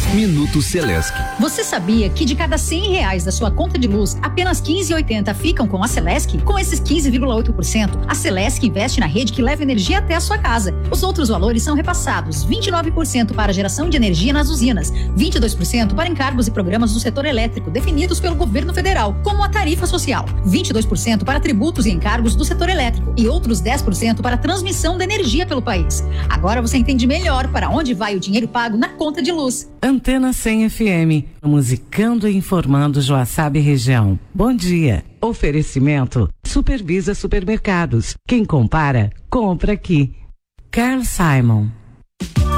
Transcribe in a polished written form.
Minuto Celesc. Você sabia que de cada R$100 da sua conta de luz, apenas 15,80 ficam com a Celesc? Com esses 15,8%, a Celesc investe na rede que leva energia até a sua casa. Os outros valores são repassados: 29% para geração de energia nas usinas, 22% para encargos e programas do setor elétrico definidos pelo governo federal, como a tarifa social, 22% para tributos e encargos do setor elétrico e outros 10% para transmissão da energia pelo país. Agora você entende melhor para onde vai o dinheiro pago na conta de luz. Antena 100 FM, musicando e informando Joaçaba e região. Bom dia. Oferecimento Supervisa Supermercados. Quem compara, compra aqui. Carl Simon.